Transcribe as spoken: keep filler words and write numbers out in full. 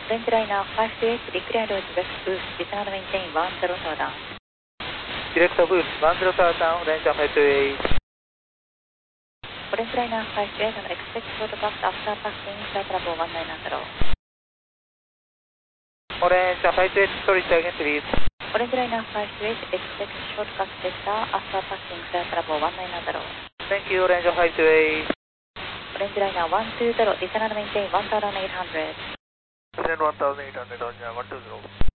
French liner five two eight, declared direct boost, descend maintain one zero tower down. Direct boost, one zero tower down, range five two eight. French liner five two eight, expect short gust after passing flight level one nine zero. Orange five two eight, sorry, again please. Orange liner five two eight, expect short gust vector after passing flight level one nine zero. Thank you, Orange five two eight. Orange liner one two zero, descend and maintain one thousand eight hundred. Descend one thousand eight hundred on one two zero.